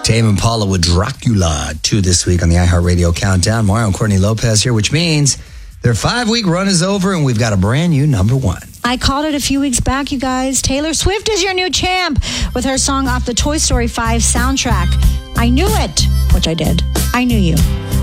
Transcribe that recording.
Tame Impala with Dracula 2 this week on the iHeartRadio Countdown. Mario and Courtney Lopez here, which means their 5-week run is over and we've got a brand new number one. I called it a few weeks back, you guys. Taylor Swift is your new champ with her song off the Toy Story 5 soundtrack. I knew it, which I did. I knew you.